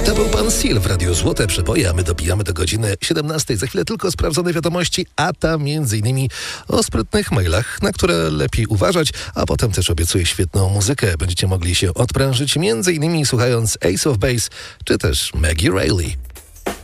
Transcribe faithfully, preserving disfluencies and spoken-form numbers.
To był pan Seal w Radiu Złote Przeboje, a my dobijamy do godziny siedemnastej. Za chwilę tylko sprawdzone wiadomości, a tam między innymi o sprytnych mailach, na które lepiej uważać, a potem też obiecuję świetną muzykę. Będziecie mogli się odprężyć między innymi słuchając Ace of Base, czy też Maggie Reilly.